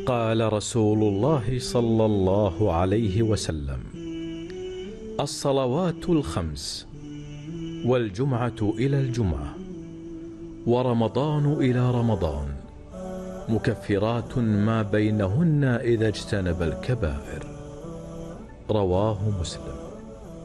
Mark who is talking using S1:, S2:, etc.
S1: قال رسول الله صلى الله عليه وسلم: الصلوات الخمس، والجمعة إلى الجمعة، ورمضان إلى رمضان، مكفرات ما بينهن إذا اجتنب الكبائر. رواه مسلم.